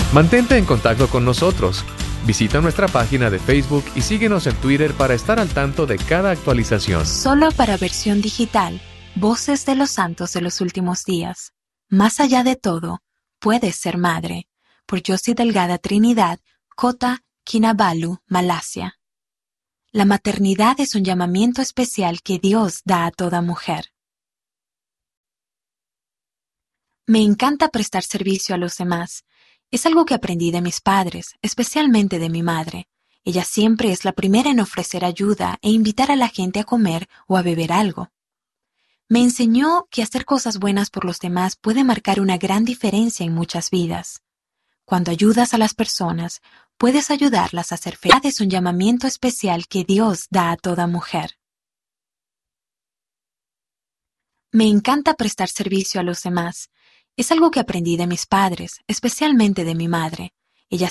Mantente en contacto con nosotros. Visita nuestra página de Facebook y síguenos en Twitter para estar al tanto de cada actualización. Solo para versión digital, Voces de los Santos de los Últimos Días. Más allá de todo, puedes ser madre. Por Josie Delgada Trinidad, Kota Kinabalu, Malasia. La maternidad es un llamamiento especial que Dios da a toda mujer. Me encanta prestar servicio a los demás. Es algo que aprendí de mis padres, especialmente de mi madre. Ella siempre es la primera en ofrecer ayuda e invitar a la gente a comer o a beber algo. Me enseñó que hacer cosas buenas por los demás puede marcar una gran diferencia en muchas vidas. Cuando ayudas a las personas, puedes ayudarlas a ser felices. Es un llamamiento especial que Dios da a toda mujer. Me encanta prestar servicio a los demás. Es algo que aprendí de mis padres, especialmente de mi madre.